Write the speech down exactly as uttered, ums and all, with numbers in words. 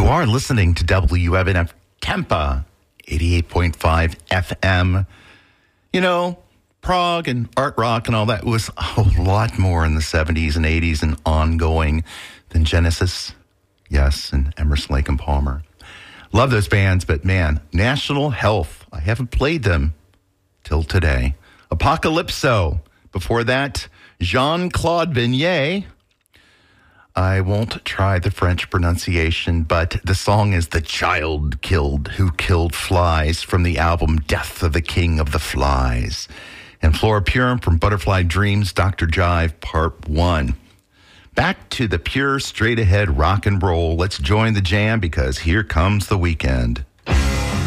You are listening to W M F Tampa, eighty-eight point five F M. You know, prog and art rock and all that was a lot more in the seventies and eighties and ongoing than Genesis, yes, and Emerson, Lake and Palmer. Love those bands, but man, National Health, I haven't played them till today. Apocalypso, before that, Jean-Claude Vignier. I won't try the French pronunciation, but the song is The Child Killed Who Killed Flies from the album Death of the King of the Flies. And Flora Purim from Butterfly Dreams, Doctor Jive, Part one. Back to the pure, straight-ahead rock and roll. Let's join the jam because here comes the weekend.